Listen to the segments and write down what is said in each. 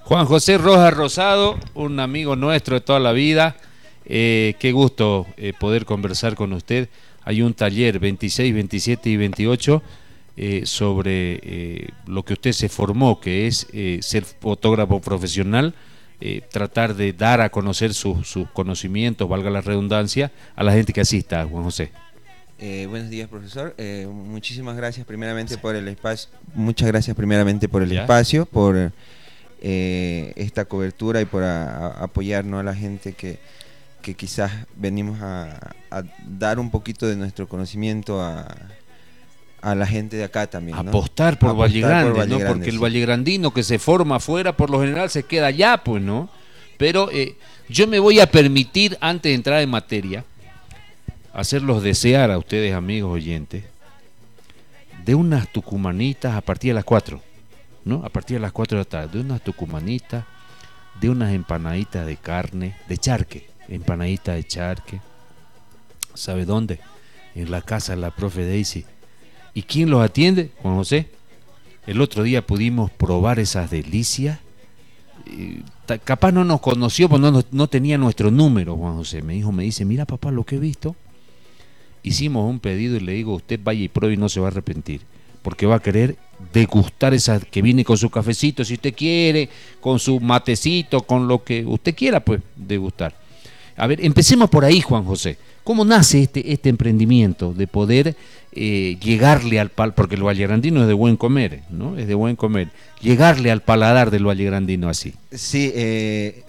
Juan José Rojas Rosado, un amigo nuestro de toda la vida. Qué gusto poder conversar con usted. Hay un taller 26, 27 y 28 sobre lo que usted se formó, que es ser fotógrafo profesional, tratar de dar a conocer sus conocimientos, valga la redundancia, a la gente que asista, Juan José. Buenos días, profesor. Muchísimas gracias primeramente por el espacio. Muchas gracias primeramente por el espacio, por esta cobertura y por apoyarnos a la gente que quizás venimos a dar un poquito de nuestro conocimiento a la gente de acá también, ¿no? Apostar por Valle Grande, ¿no? Porque sí. el vallegrandino que se forma afuera, por lo general se queda allá, pues, ¿no? Pero yo me voy a permitir, antes de entrar en materia, hacerlos desear a ustedes, amigos oyentes, de unas tucumanitas a partir de las 4, ¿no? A partir de las 4 de la tarde, de unas tucumanitas, de unas empanaditas de carne, de charque, empanaditas de charque. ¿Sabe dónde? En la casa de la profe Daisy. ¿Y quién los atiende? Juan José. El otro día pudimos probar esas delicias. Capaz no nos conoció, pues no tenía nuestro número, Juan José. Me dice, mira papá lo que he visto. Hicimos un pedido y le digo, usted vaya y pruebe y no se va a arrepentir, porque va a querer degustar esa que viene con su cafecito, si usted quiere, con su matecito, con lo que usted quiera, pues degustar. A ver, empecemos por ahí, Juan José. ¿Cómo nace este emprendimiento de poder llegarle al paladar, porque el vallegrandino es de buen comer, ¿no? Es de buen comer. Llegarle al paladar del vallegrandino así. Sí, es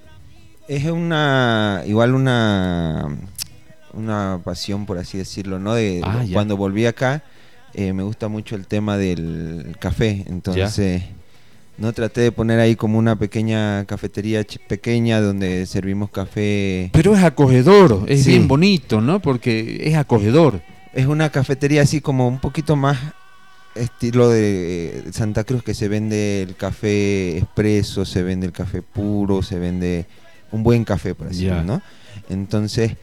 una pasión, por así decirlo, ¿no? Cuando volví acá, me gusta mucho el tema del café, entonces no traté de poner ahí como una pequeña cafetería pequeña donde servimos café. Pero es acogedor, es bien bonito, ¿no? Porque es acogedor. Es una cafetería así como un poquito más estilo de Santa Cruz, que se vende el café expreso, se vende el café puro, se vende un buen café, por así decirlo, ¿no? Entonces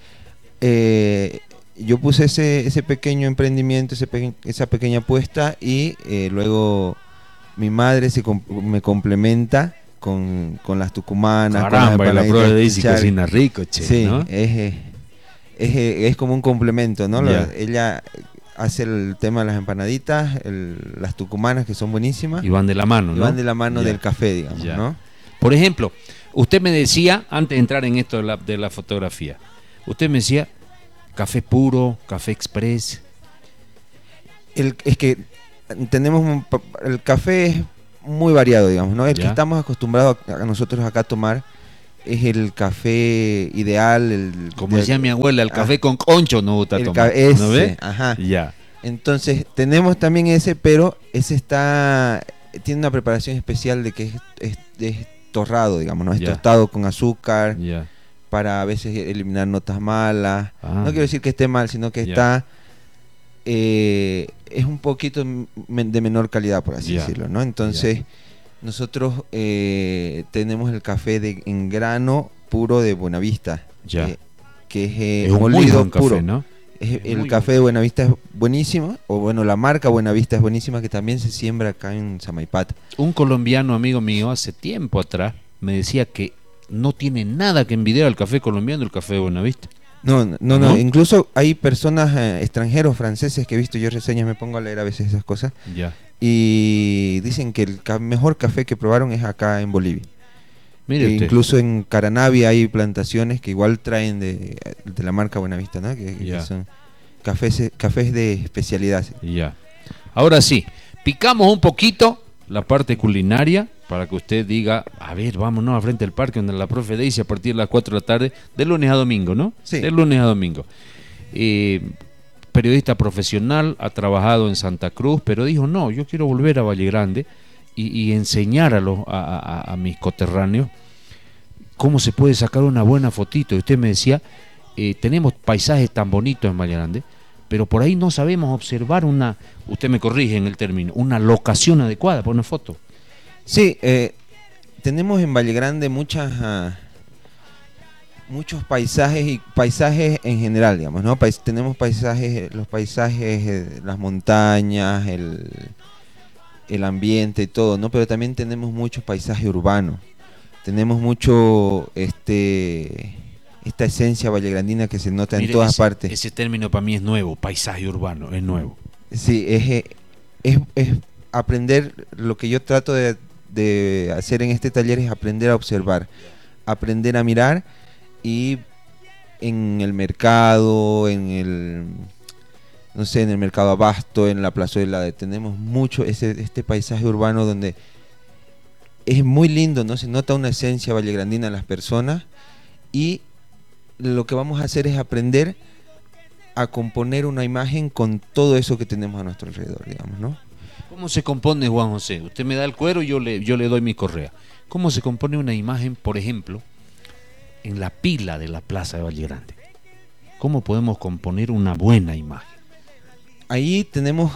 yo puse ese pequeño emprendimiento, esa pequeña apuesta, y luego mi madre me complementa con las tucumanas. Caramba, con la prueba de Daisy cocina rico, che, sí, ¿no? Es como un complemento, ¿no? Ella hace el tema de las empanaditas, las tucumanas, que son buenísimas. Y van de la mano, ¿no? Y van de la mano del café, digamos, ¿no? Por ejemplo, usted me decía, antes de entrar en esto de la fotografía, usted me decía café puro, café express. Es que tenemos el café es muy variado, digamos, ¿no? El que estamos acostumbrados a nosotros acá a tomar es el café ideal. Como decía mi abuela, el café con concho no gusta tomar. ¿No ves? Ajá. Ya. Entonces, tenemos también ese, pero ese tiene una preparación especial de que es torrado, digamos, ¿no? Es tostado con azúcar, para a veces eliminar notas malas. No quiero decir que esté mal, sino que está... es un poquito de menor calidad, por así decirlo, ¿no? Entonces, nosotros tenemos el café en grano puro de Buenavista, que es un molido muy buen puro, café, ¿no? El café de Buenavista es buenísimo, o bueno, la marca Buenavista es buenísima, que también se siembra acá en Samaipata. Un colombiano amigo mío hace tiempo atrás me decía que no tiene nada que envidiar al café colombiano, el café de Buenavista. No, incluso hay personas extranjeros, franceses, que he visto yo reseñas, me pongo a leer a veces esas cosas, y dicen que el mejor café que probaron es acá en Bolivia. Mire usted. Incluso en Caranavi hay plantaciones que igual traen de la marca Buenavista, ¿no? Que son cafés de especialidad. Ahora sí, picamos un poquito la parte culinaria, para que usted diga, a ver, vámonos a frente al parque donde la profe Daisy a partir de las 4 de la tarde, de lunes a domingo, ¿no? Sí. De lunes a domingo. Periodista profesional, ha trabajado en Santa Cruz, pero dijo, no, yo quiero volver a Valle Grande y enseñar a mis coterráneos cómo se puede sacar una buena fotito. Y usted me decía, tenemos paisajes tan bonitos en Valle Grande, pero por ahí no sabemos observar usted me corrige en el término, una locación adecuada para una foto. Sí, tenemos en Valle Grande muchos paisajes, y paisajes en general, digamos, ¿no? Tenemos paisajes, los paisajes, las montañas, el ambiente y todo, ¿no? Pero también tenemos mucho paisaje urbano, tenemos mucho esta esencia vallegrandina que se nota en todas partes. Ese término para mí es nuevo, paisaje urbano, es nuevo. Sí, es aprender, lo que yo trato de hacer en este taller es aprender a observar, aprender a mirar, y en el mercado, no sé, en el mercado Abasto, en la plazuela, tenemos mucho este paisaje urbano donde es muy lindo, ¿no? Se nota una esencia vallegrandina en las personas, y lo que vamos a hacer es aprender a componer una imagen con todo eso que tenemos a nuestro alrededor, digamos, ¿no? ¿Cómo se compone, Juan José? Usted me da el cuero y yo le doy mi correa. ¿Cómo se compone una imagen, por ejemplo, en la pila de la Plaza de Vallegrande? ¿Cómo podemos componer una buena imagen? Ahí tenemos...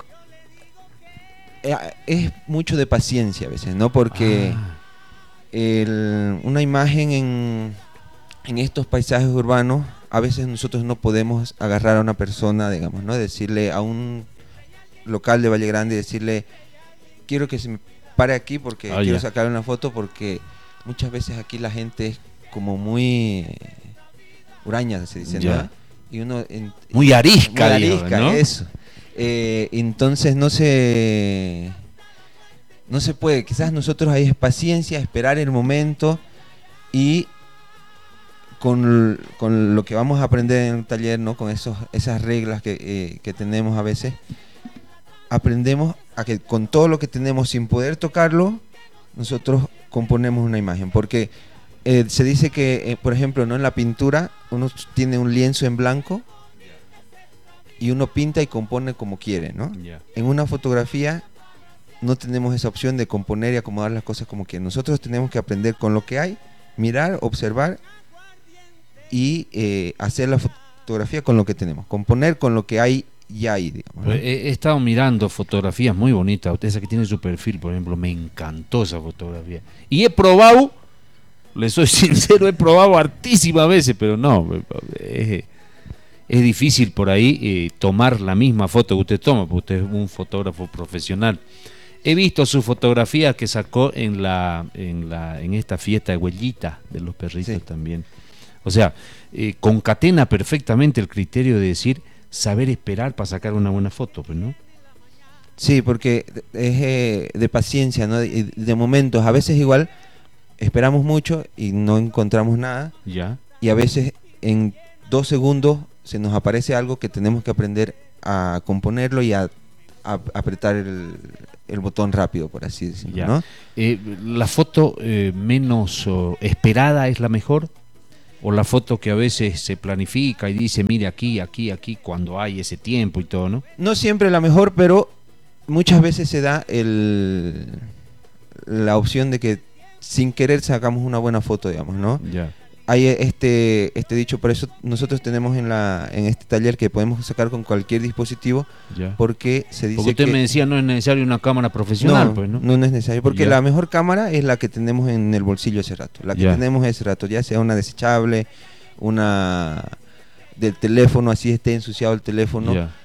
es mucho de paciencia a veces, ¿no? Porque una imagen en estos paisajes urbanos, a veces nosotros no podemos agarrar a una persona, digamos, ¿no? Decirle a un local de Vallegrande, decirle, quiero que se me pare aquí porque quiero sacar una foto, porque muchas veces aquí la gente es como muy huraña, se dice, ¿no? Y uno muy arisca, ¿no? Eso. Entonces no se puede. Quizás nosotros ahí es paciencia, esperar el momento, y con lo que vamos a aprender en el taller, ¿no? Con esas reglas que tenemos a veces, aprendemos a que con todo lo que tenemos, sin poder tocarlo, nosotros componemos una imagen. Porque se dice que, por ejemplo, ¿no? En la pintura uno tiene un lienzo en blanco y uno pinta y compone como quiere, ¿no? En una fotografía no tenemos esa opción de componer y acomodar las cosas como quieren. Nosotros tenemos que aprender con lo que hay, mirar, observar y hacer la fotografía con lo que tenemos, componer con lo que hay ya hay, digamos, ¿no? He estado mirando fotografías muy bonitas. Esa que tiene su perfil, por ejemplo, me encantó esa fotografía. Y he probado, le soy sincero, he probado hartísimas veces, pero no, es difícil por ahí tomar la misma foto que usted toma, porque usted es un fotógrafo profesional. He visto sus fotografías que sacó en esta fiesta de huellita de los perritos, sí, también. O sea, concatena perfectamente el criterio de decir, saber esperar para sacar una buena foto, pues, ¿no? Sí, porque es de paciencia, ¿no? De momentos. A veces igual esperamos mucho y no encontramos nada. Ya. Y a veces en 2 segundos se nos aparece algo que tenemos que aprender a componerlo y a apretar el botón rápido, por así decirlo, ya, ¿no? ¿La foto menos esperada es la mejor? ¿O la foto que a veces se planifica y dice, mire aquí, aquí, aquí, cuando hay ese tiempo y todo, ¿no? No siempre la mejor, pero muchas veces se da la opción de que sin querer sacamos una buena foto, digamos, ¿no? Ya. Hay este dicho, por eso nosotros tenemos en este taller que podemos sacar con cualquier dispositivo, ya, porque se dice porque usted me decía, no es necesario una cámara profesional, no, pues, ¿no? No es necesario, porque ya, la mejor cámara es la que tenemos en el bolsillo ese rato, la que ya, tenemos ese rato, ya sea una desechable, una del teléfono, así esté ensuciado el teléfono, ya,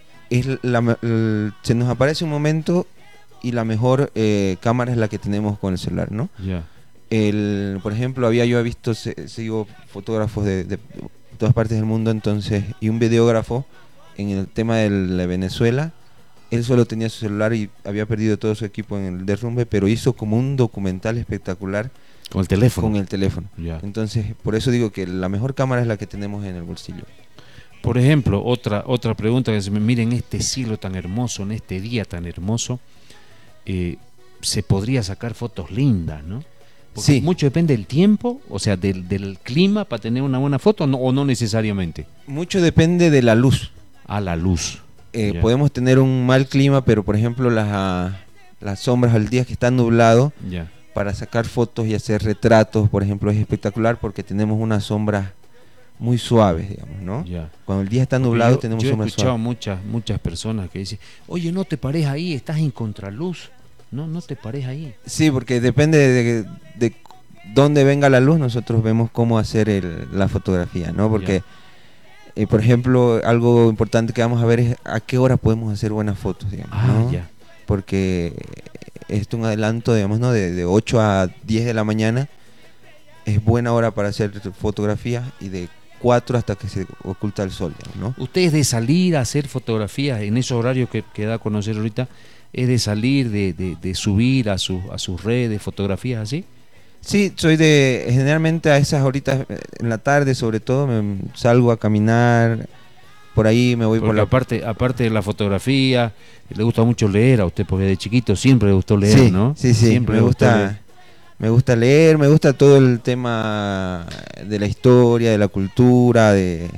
se nos aparece un momento y la mejor cámara es la que tenemos con el celular, ¿no? ya. Por ejemplo, yo he visto, sigo fotógrafos de todas partes del mundo, entonces, y un videógrafo en el tema de la Venezuela, él solo tenía su celular y había perdido todo su equipo en el derrumbe, pero hizo como un documental espectacular con el teléfono. Con el teléfono. Ya. Entonces, por eso digo que la mejor cámara es la que tenemos en el bolsillo. Por ejemplo, otra pregunta que se me mire, en este cielo tan hermoso, en este día tan hermoso, se podría sacar fotos lindas, ¿no? Porque sí, mucho depende del tiempo, o sea, del clima para tener una buena foto, o no necesariamente. Mucho depende de la luz. A la luz. Podemos tener un mal clima, pero por ejemplo las sombras al día que está nublado, ya, para sacar fotos y hacer retratos, por ejemplo, es espectacular porque tenemos unas sombras muy suaves, digamos, ¿no? ya. Cuando el día está nublado tenemos sombras suaves. Yo he escuchado muchas personas que dicen, oye, no te pares ahí, estás en contraluz. No te pares ahí. Sí, porque depende de dónde venga la luz, nosotros vemos cómo hacer la fotografía, ¿no? Porque, por ejemplo, algo importante que vamos a ver es a qué hora podemos hacer buenas fotos, digamos, ¿no? Ya. Porque un adelanto, digamos, ¿no? De 8 a 10 de la mañana es buena hora para hacer fotografías, y de 4 hasta que se oculta el sol, ¿no? ¿Usted es de salir a hacer fotografías en esos horarios que da a conocer ahorita? ¿Es de salir, de subir a sus redes fotografías así? Sí, generalmente a esas horitas, en la tarde sobre todo, me salgo a caminar, por ahí me voy Porque aparte de la fotografía, le gusta mucho leer a usted, porque de chiquito siempre le gustó leer, sí, ¿no? Sí, siempre me gusta leer, me gusta todo el tema de la historia, de la cultura, de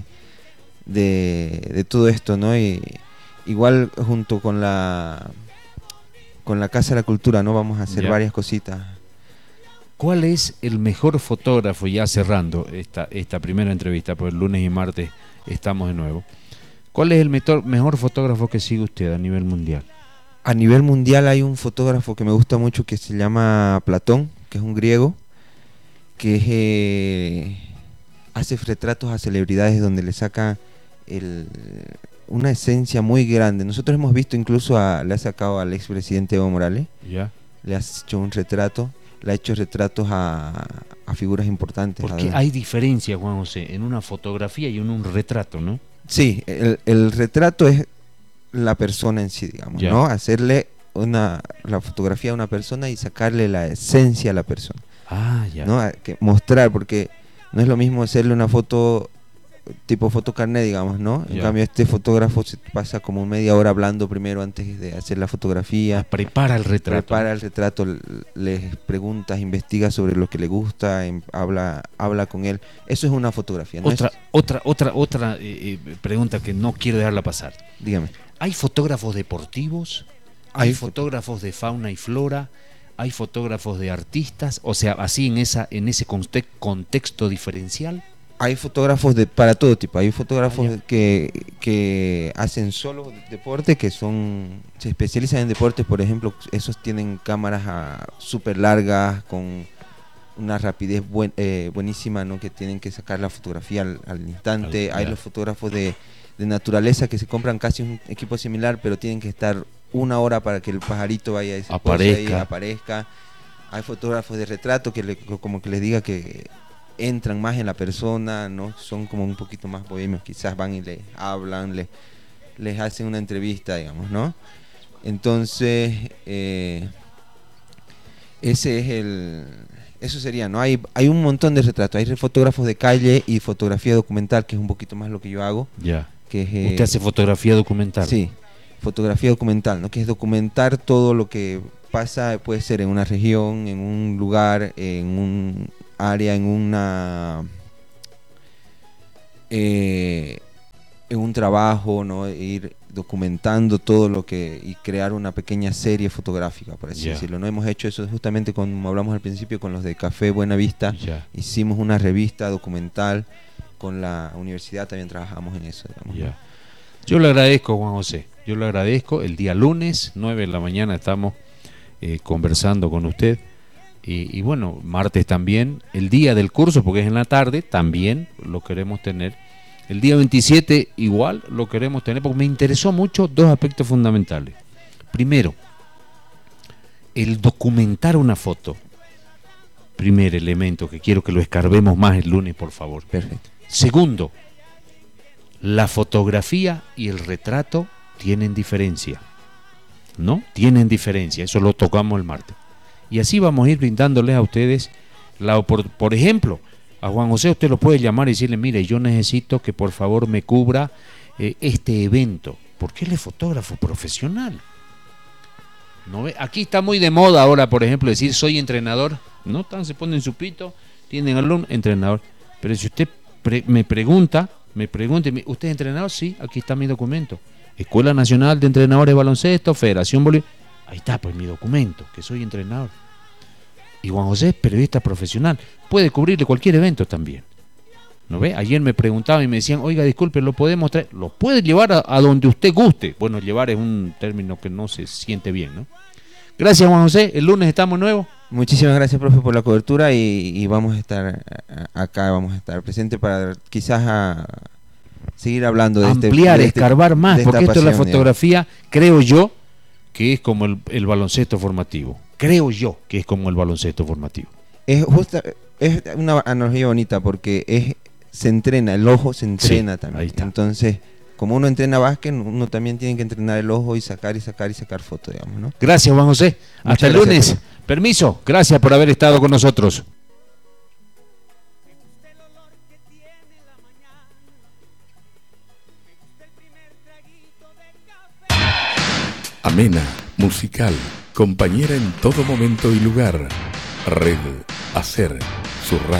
todo esto, ¿no? Y igual junto con la Casa de la Cultura, ¿no? Vamos a hacer varias cositas. ¿Cuál es el mejor fotógrafo, ya cerrando esta primera entrevista, por el lunes y martes estamos de nuevo? ¿Cuál es el mejor fotógrafo que sigue usted a nivel mundial? A nivel mundial hay un fotógrafo que me gusta mucho que se llama Platón, que es un griego, que hace retratos a celebridades donde le saca una esencia muy grande. Nosotros hemos visto incluso, le ha sacado al expresidente Evo Morales, le ha hecho un retrato, le ha hecho retratos a figuras importantes. Porque hay diferencia, Juan José, en una fotografía y en un retrato, ¿no? Sí, el retrato es la persona en sí, digamos, ¿no? Hacerle la fotografía a una persona y sacarle la esencia a la persona. ¿No? Mostrar, porque no es lo mismo hacerle una foto tipo foto carnet, digamos, ¿no? En cambio este fotógrafo se pasa como media hora hablando primero antes de hacer la fotografía. Prepara el retrato, les preguntas, investiga sobre lo que le gusta, habla con él. Eso es una fotografía, ¿no? Otra pregunta que no quiero dejarla pasar. Dígame. ¿Hay fotógrafos deportivos? ¿Hay fotógrafos de fauna y flora? ¿Hay fotógrafos de artistas? O sea, así en ese contexto diferencial. Hay fotógrafos para todo tipo. Hay fotógrafos que hacen solo deporte, que se especializan en deportes, por ejemplo. Esos tienen cámaras súper largas, con una rapidez buenísima, ¿no? Que tienen que sacar la fotografía al instante. Hay los fotógrafos de naturaleza que se compran casi un equipo similar, pero tienen que estar 1 hora para que el pajarito vaya a aparezca. Hay fotógrafos de retrato como que les diga que entran más en la persona, ¿no? Son como un poquito más bohemios, quizás van y les hablan, les hacen una entrevista, digamos, ¿no? Entonces, eso sería, ¿no? Hay un montón de retratos. Hay fotógrafos de calle y fotografía documental, que es un poquito más lo que yo hago. ¿Usted hace fotografía documental? Sí, fotografía documental, ¿no? Que es documentar todo lo que pasa, puede ser en una región, en un lugar, en un área, en un trabajo, ¿no? Ir documentando todo lo que y crear una pequeña serie fotográfica, por así decirlo. No hemos hecho eso justamente como hablamos al principio con los de Café Buena Vista. Hicimos una revista documental, con la universidad también trabajamos en eso, digamos. Yo le agradezco, Juan José. Yo le agradezco. El día lunes 9 de la mañana estamos conversando con usted. Y bueno, martes también, el día del curso, porque es en la tarde, también lo queremos tener. El día 27 igual lo queremos tener, porque me interesó mucho 2 aspectos fundamentales. Primero, el documentar una foto. Primer elemento que quiero que lo escarbemos más el lunes, por favor. Perfecto. Segundo, la fotografía y el retrato tienen diferencia. ¿No? Tienen diferencia, eso lo tocamos el martes. Y así vamos a ir brindándoles a ustedes por ejemplo, a Juan José usted lo puede llamar y decirle, mire, yo necesito que por favor me cubra este evento, porque él es fotógrafo profesional. ¿No ve? Aquí está muy de moda ahora, por ejemplo, decir soy entrenador, ¿no? Se ponen su pito, tienen alumno, entrenador. Pero si usted me pregunta, ¿usted es entrenador? Sí, aquí está mi documento. Escuela Nacional de Entrenadores de Baloncesto, Federación Boliviana. Ahí está, pues mi documento, que soy entrenador. Y Juan José es periodista profesional, puede cubrirle cualquier evento también. ¿No ve? Ayer me preguntaban y me decían, oiga, disculpe, ¿lo podemos traer? Lo puede llevar a donde usted guste. Bueno, llevar es un término que no se siente bien, ¿no? Gracias, Juan José. El lunes estamos nuevos. Muchísimas gracias, profe, por la cobertura y vamos a estar acá, vamos a estar presentes para quizás seguir hablando de ampliar, escarbar más, porque esto es la fotografía, creo yo, que es como el baloncesto formativo. Creo yo que es como el baloncesto formativo. Es una analogía bonita porque se entrena, el ojo se entrena también. Ahí está. Entonces, como uno entrena básquet, uno también tiene que entrenar el ojo y sacar fotos, digamos, ¿no? Gracias, Juan José. Hasta el lunes. Permiso. Gracias por haber estado con nosotros. Amena, musical, compañera en todo momento y lugar. Red Hacer, su radio.